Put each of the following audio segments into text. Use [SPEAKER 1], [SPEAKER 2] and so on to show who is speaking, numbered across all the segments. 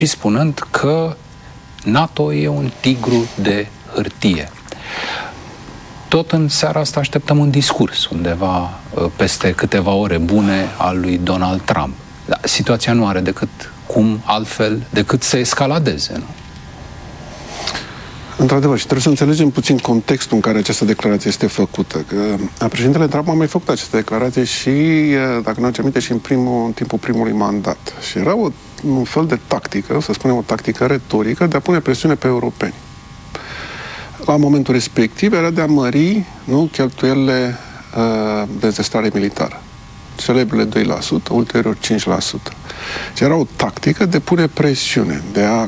[SPEAKER 1] și spunând că NATO e un tigru de hârtie. Tot în seara asta așteptăm un discurs undeva peste câteva ore bune al lui Donald Trump. Dar situația nu are decât cum altfel decât să escaladeze, nu?
[SPEAKER 2] Într-adevăr, și trebuie să înțelegem puțin contextul în care această declarație este făcută. Că președintele Trump a mai făcut această declarație și, dacă nu ați aminte, și în timpul primului mandat. Și era un fel de tactică, să spunem o tactică retorică, de a pune presiune pe europeni. La momentul respectiv era de a mări cheltuielile de dezvoltare militară. Celebrele 2%, ulterior 5%. Și era o tactică de pune presiune, de a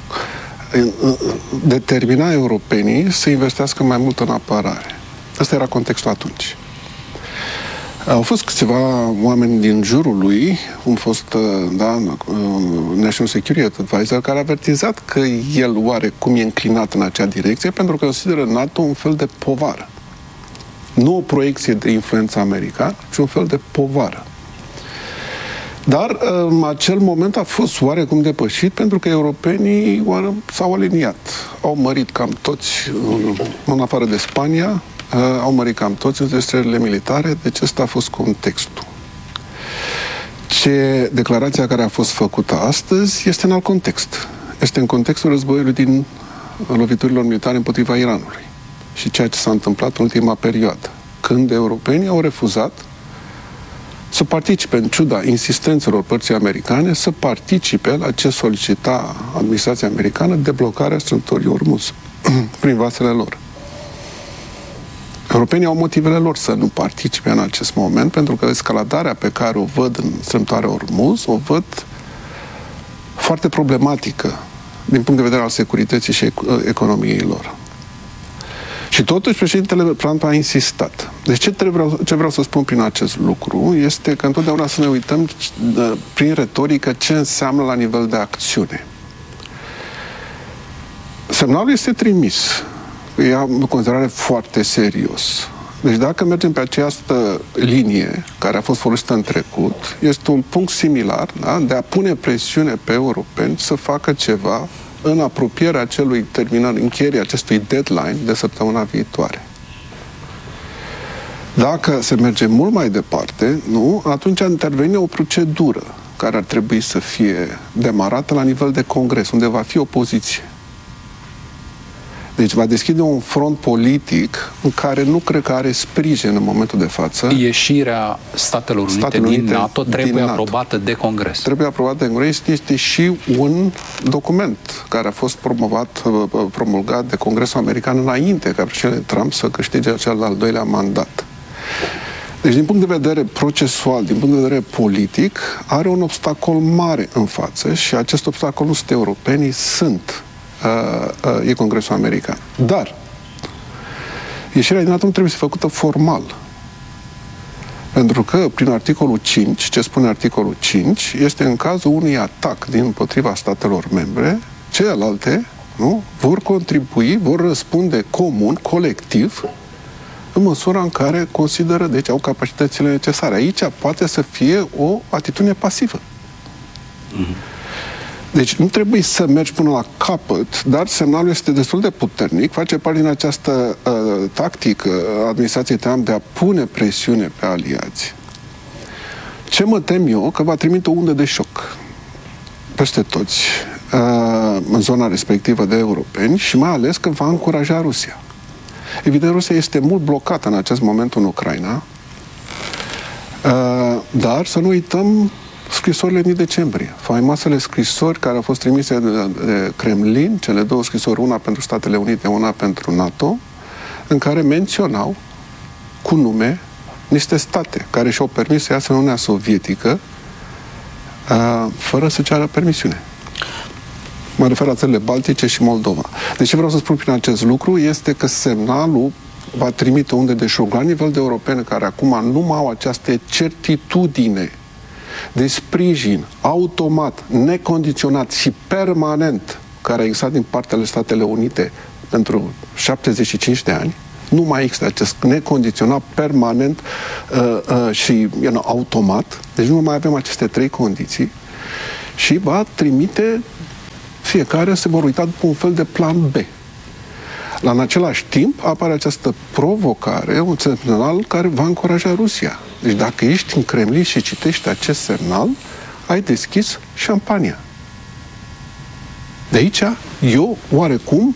[SPEAKER 2] determina europenii să investească mai mult în apărare. Ăsta era contextul atunci. Au fost câțiva oameni din jurul lui, un fost National Security Advisor, care a avertizat că el oarecum e înclinat în acea direcție pentru că consideră NATO un fel de povară. Nu o proiecție de influență americană, ci un fel de povară. Dar acel moment a fost oarecum depășit pentru că europenii s-au aliniat. Au mărit cam toți, în afară de Spania, au mărit cam toți înregistrările militare, deci ăsta a fost contextul. Declarația care a fost făcută astăzi este în alt context. Este în contextul războiului din loviturilor militare împotriva Iranului și ceea ce s-a întâmplat în ultima perioadă, când europenii au refuzat să participe, în ciuda insistențelor părții americane, să participe la ce solicita administrația americană, deblocarea strâmtorii Ormuz prin vasele lor. Europenii au motivele lor să nu participe în acest moment, pentru că escaladarea pe care o văd în strâmtoarea Ormuz, o văd foarte problematică din punct de vedere al securității și economiei lor. Și totuși președintele Trump a insistat. Deci ce vreau să spun prin acest lucru este că întotdeauna să ne uităm prin retorică ce înseamnă la nivel de acțiune. Semnalul este trimis. E o considerare foarte serios. Deci dacă mergem pe această linie care a fost folosită în trecut, este un punct similar, da? De a pune presiune pe europeni să facă ceva în apropierea acelui încheierii acestui deadline de săptămâna viitoare. Dacă se merge mult mai departe, atunci intervine o procedură care ar trebui să fie demarată la nivel de Congres, unde va fi opoziție. Deci va deschide un front politic în care nu cred că are sprijin în momentul de față.
[SPEAKER 1] Ieșirea Statelor Unite din NATO trebuie aprobată de Congres.
[SPEAKER 2] Trebuie aprobată de Congres. Este și un document care a fost promulgat de Congresul American înainte ca președintele Trump să câștige cel al doilea mandat. Deci, din punct de vedere procesual, din punct de vedere politic, are un obstacol mare în față și acest obstacol nu sunt europenii, e Congresul American. Dar ieșirea din NATO nu trebuie să fie făcută formal. Pentru că, prin articolul 5, ce spune articolul 5, este în cazul unui atac din împotriva statelor membre, celelalte vor contribui, vor răspunde comun, colectiv, în măsura în care consideră, deci au capacitățile necesare. Aici poate să fie o atitudine pasivă. Deci nu trebuie să mergi până la capăt, dar semnalul este destul de puternic, face parte din această tactică a administrației Trump de a pune presiune pe aliați. Ce mă tem eu? Că va trimite o undă de șoc peste toți în zona respectivă de europeni și mai ales că va încuraja Rusia. Evident, Rusia este mult blocată în acest moment în Ucraina, dar să nu uităm scrisorile din decembrie, faimoasele scrisori care au fost trimise de Kremlin, cele două scrisori, una pentru Statele Unite, una pentru NATO, în care menționau cu nume niște state care și-au permis să iasă în Uniunea Sovietică fără să ceară permisiune. Mă refer la țările Baltice și Moldova. Deci ce vreau să spun prin acest lucru este că semnalul va trimite unde de șoc la nivel de europeni care acum nu mai au această certitudine de sprijin automat, necondiționat și permanent care a existat din partea ale Statele Unite pentru 75 de ani, nu mai există acest necondiționat, permanent și automat. Deci nu mai avem aceste trei condiții și va trimite fiecare se vor uita după un fel de plan B. În același timp apare această provocare, un semnal care va încuraja Rusia. Deci dacă ești în Kremlin și citești acest semnal, ai deschis șampania. De aici, eu, oarecum,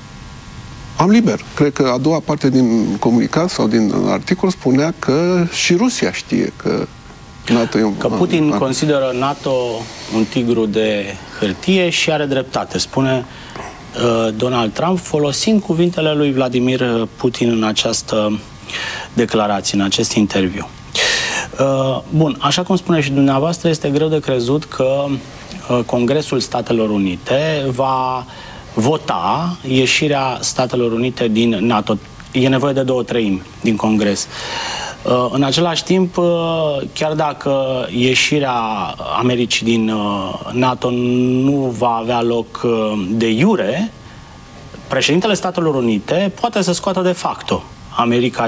[SPEAKER 2] am liber. Cred că a doua parte din comunicat sau din articol spunea că și Rusia știe că NATO e un...
[SPEAKER 3] Că Putin consideră NATO un tigru de hârtie și are dreptate. Spune Donald Trump, folosind cuvintele lui Vladimir Putin în această declarație, în acest interviu. Bun, așa cum spune și dumneavoastră, este greu de crezut că Congresul Statelor Unite va vota ieșirea Statelor Unite din NATO. E nevoie de 2/3 din Congres. În același timp, chiar dacă ieșirea Americii din NATO nu va avea loc de iure, președintele Statelor Unite poate să scoată de facto America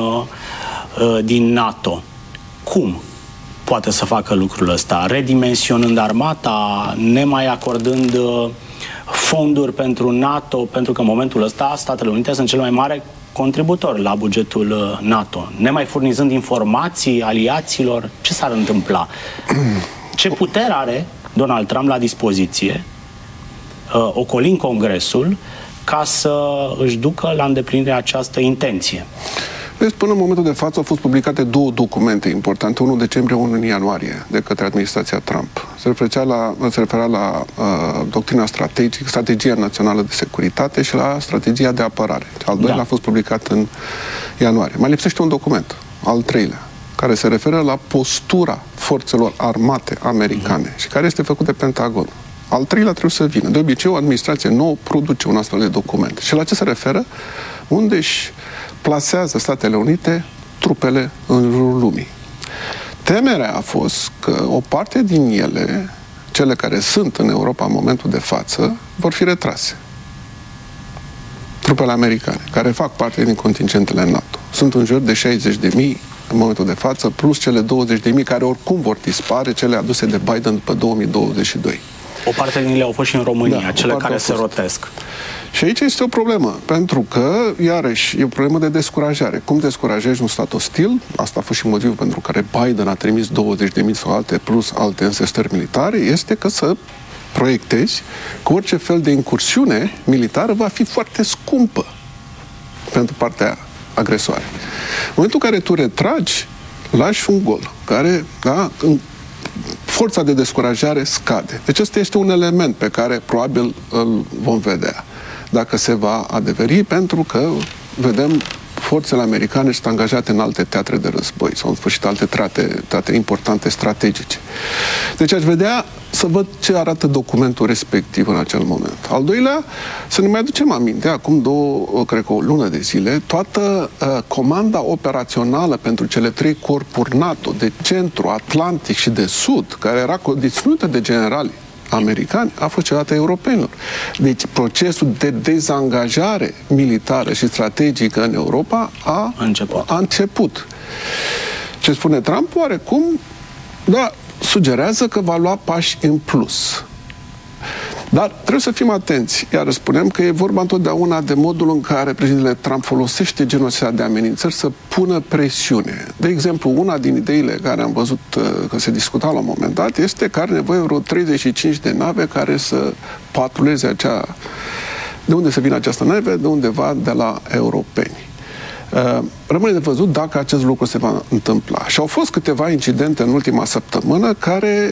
[SPEAKER 3] din NATO. Cum poate să facă lucrul ăsta? Redimensionând armata, nemai acordând fonduri pentru NATO, pentru că în momentul ăsta Statele Unite sunt cel mai mare contributor la bugetul NATO. Nemai furnizând informații aliaților, ce s-ar întâmpla? Ce putere are Donald Trump la dispoziție, ocolind Congresul, ca să își ducă la îndeplinire această intenție?
[SPEAKER 2] Deci, până în momentul de față au fost publicate două documente importante, unul în decembrie, unul în ianuarie, de către administrația Trump. Se referea la doctrina strategică, strategia națională de securitate și la strategia de apărare. Al doilea a fost publicat în ianuarie. Mai lipsește un document, al treilea, care se referă la postura forțelor armate americane și care este făcut de Pentagon. Al treilea trebuie să vină. De obicei, o administrație nouă produce un astfel de document. Și la ce se referă? Unde își plasează Statele Unite trupele în jurul lumii. Temerea a fost că o parte din ele, cele care sunt în Europa în momentul de față, vor fi retrase. Trupele americane, care fac parte din contingentele NATO. Sunt în jur de 60.000 în momentul de față, plus cele 20.000 care oricum vor dispare, cele aduse de Biden după 2022.
[SPEAKER 3] O parte din ele au fost și în România, cele care se rotesc.
[SPEAKER 2] Și aici este o problemă, pentru că, iarăși, e o problemă de descurajare. Cum descurajezi un stat ostil? Asta a fost și motivul pentru care Biden a trimis 20.000 sau alte, plus alte înzestări militare, este că să proiectezi că orice fel de incursiune militară va fi foarte scumpă pentru partea agresoare. În momentul în care tu retragi, lași un gol, care, da, forța de descurajare scade. Deci ăsta este un element pe care probabil îl vom vedea dacă se va adeveri, pentru că vedem forțele americane sunt angajate în alte teatre de război sau în sfârșit alte teatre importante strategice. Deci aș vedea să văd ce arată documentul respectiv în acel moment. Al doilea, să ne mai aducem aminte, acum cred că o lună de zile, toată comanda operațională pentru cele trei corpuri NATO de centru, Atlantic și de sud, care era condiționută de generali americani, a fost cedată europenilor. Deci procesul de dezangajare militară și strategică în Europa a început. Ce spune Trump, oarecum, da, sugerează că va lua pași în plus. Dar trebuie să fim atenți. Iar spunem că e vorba întotdeauna de modul în care președintele Trump folosește genul acesta de amenințări să pună presiune. De exemplu, una din ideile care am văzut că se discuta la un moment dat este că are nevoie vreo 35 de nave care să patruleze acea... De unde să vină această nave? De undeva de la europeni. Rămâne de văzut dacă acest lucru se va întâmpla. Și au fost câteva incidente în ultima săptămână care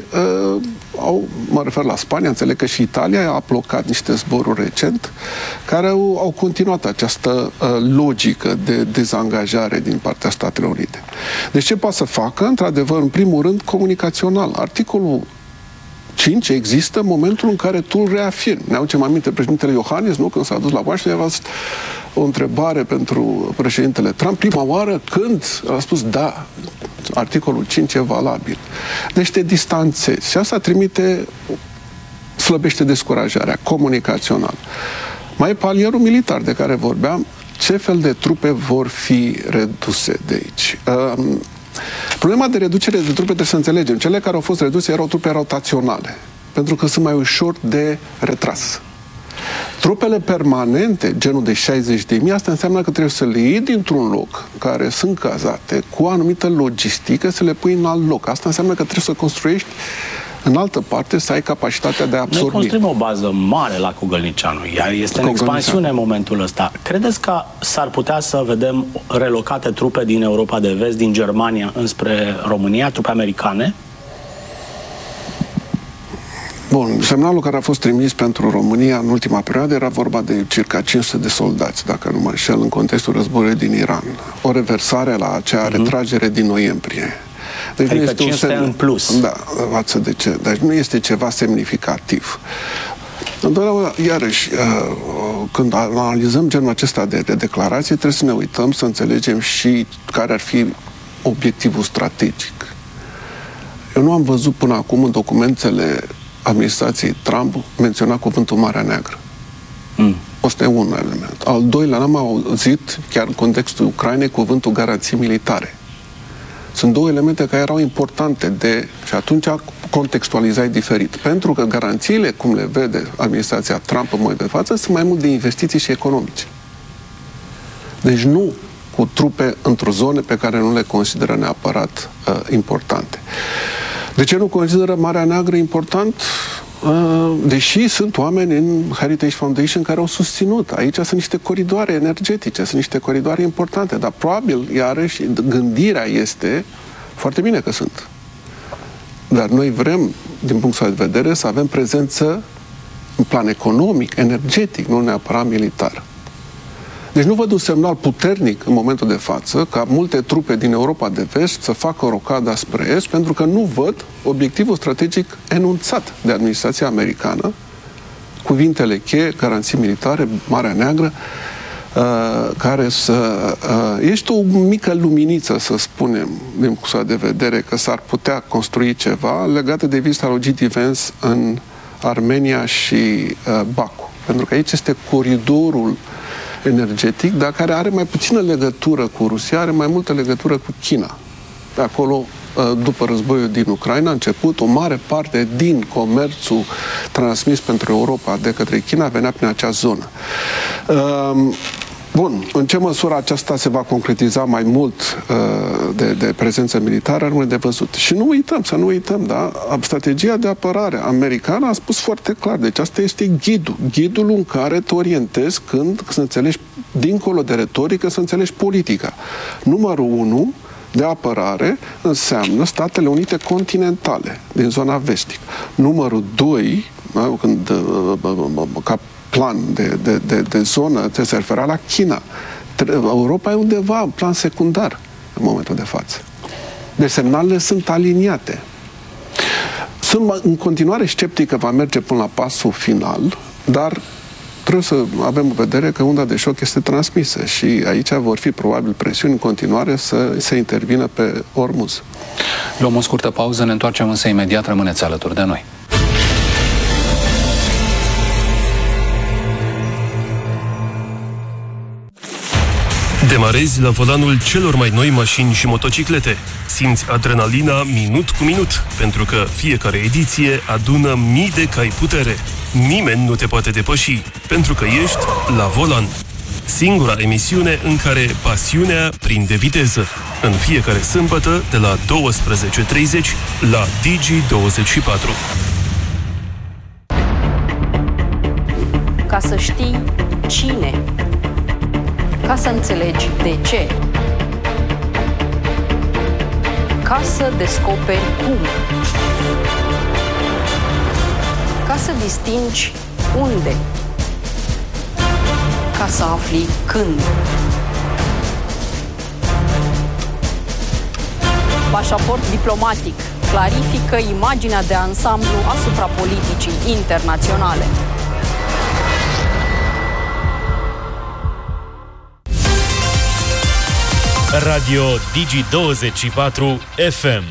[SPEAKER 2] mă refer la Spania, înțeleg că și Italia a blocat niște zboruri recent, care au continuat această logică de dezangajare din partea Statelor Unite. Deci ce poate să facă? Într-adevăr, în primul rând, comunicațional. Articolul 5 există în momentul în care tu îl reafirmi. Ne aducem aminte președintele Iohannis, nu? Când s-a dus la Washington, a fost o întrebare pentru președintele Trump, prima oară când a spus da, articolul 5 e valabil. Deci te distanțezi. Și asta slăbește descurajarea comunicațională. Mai e palierul militar de care vorbeam. Ce fel de trupe vor fi reduse de aici? Problema de reducere de trupe trebuie să înțelegem. Cele care au fost reduse erau trupe rotaționale. pentru că sunt mai ușor de retras. Trupele permanente, genul de 60.000, asta înseamnă că trebuie să le iei dintr-un loc care sunt cazate, cu o anumită logistică, să le pui în alt loc. Asta înseamnă că trebuie să construiești în altă parte, să ai capacitatea de a absorbi.
[SPEAKER 3] Noi construim o bază mare la Cogălnicianu, iar este în expansiune în momentul ăsta. Credeți că s-ar putea să vedem relocate trupe din Europa de Vest, din Germania, înspre România, trupe americane?
[SPEAKER 2] Bun, semnalul care a fost trimis pentru România în ultima perioadă era vorba de circa 500 de soldați, dacă nu mă înșel, în contextul războiului din Iran. O reversare la acea retragere din noiembrie. Deci
[SPEAKER 3] adică
[SPEAKER 2] nu este
[SPEAKER 3] 500 în plus.
[SPEAKER 2] Da, față de ce? Deci nu este ceva semnificativ. Iarăși, când analizăm genul acesta de declarații, trebuie să ne uităm, să înțelegem și care ar fi obiectivul strategic. Eu nu am văzut până acum în documentele administrației Trump menționa cuvântul Marea Neagră. Asta e un element. Al doilea, n-am auzit, chiar în contextul Ucrainei, cuvântul garanții militare. Sunt două elemente care erau importante și atunci contextualizai diferit. Pentru că garanțiile, cum le vede administrația Trump în momentul de față, sunt mai mult de investiții și economice. Deci nu cu trupe într-o zonă pe care nu le consideră neapărat importante. De ce nu consideră Marea Neagră important? Deși sunt oameni în Heritage Foundation care au susținut. Aici sunt niște coridoare energetice, sunt niște coridoare importante, dar probabil, iarăși, gândirea este foarte bine că sunt. Dar noi vrem, din punctul de vedere, să avem prezență în plan economic, energetic, nu neapărat militar. Deci nu văd un semnal puternic în momentul de față ca multe trupe din Europa de Vest să facă o rocadă spre Est, pentru că nu văd obiectivul strategic enunțat de administrația americană, cuvintele cheie, garanții militare, Marea Neagră, care este o mică luminiță, să spunem, din punctul de vedere că s-ar putea construi ceva legată de vizita lui G.D. Vance în Armenia și Baku. Pentru că aici este coridorul energetic, dar care are mai puțină legătură cu Rusia, are mai multă legătură cu China. De acolo, după războiul din Ucraina, a început o mare parte din comerțul transmis pentru Europa de către China venea prin acea zonă. Bun, în ce măsură aceasta se va concretiza mai mult de prezență militară, rămâne de văzut. Și nu uităm, să nu uităm, da? Strategia de apărare americană a spus foarte clar, deci asta este ghidul în care te orientezi când să înțelegi, dincolo de retorică, să înțelegi politica. Numărul 1 de apărare înseamnă Statele Unite continentale, din zona vestică. Numărul 2, da? Când ca plan de zonă, se referea la China. Europa e undeva în plan secundar în momentul de față. Deci semnalele sunt aliniate. Sunt în continuare sceptic că va merge până la pasul final, dar trebuie să avem în vedere că unda de șoc este transmisă și aici vor fi probabil presiuni în continuare să se intervină pe Ormuz.
[SPEAKER 1] Luăm o scurtă pauză, ne întoarcem însă imediat, rămâneți alături de noi.
[SPEAKER 4] Demarezi la volanul celor mai noi mașini și motociclete. Simți adrenalina minut cu minut, pentru că fiecare ediție adună mii de cai putere. Nimeni nu te poate depăși, pentru că ești la volan. Singura emisiune în care pasiunea prinde viteză. În fiecare sâmbătă, de la 12:30 la Digi24.
[SPEAKER 5] Ca să știi cine, ca să înțelegi de ce, ca să descoperi cum, ca să distingi unde, ca să afli când. Pașaport diplomatic clarifică imaginea de ansamblu asupra politicii internaționale.
[SPEAKER 6] Radio Digi24 FM.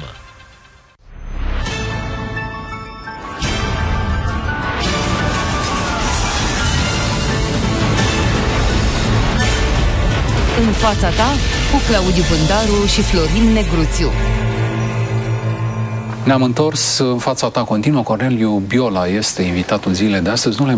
[SPEAKER 7] În fața ta, cu Claudiu Bândaru și Florin Negruțiu.
[SPEAKER 1] Ne-am întors în fața ta continuă. Corneliu Biola este invitatul zilei de astăzi. Nu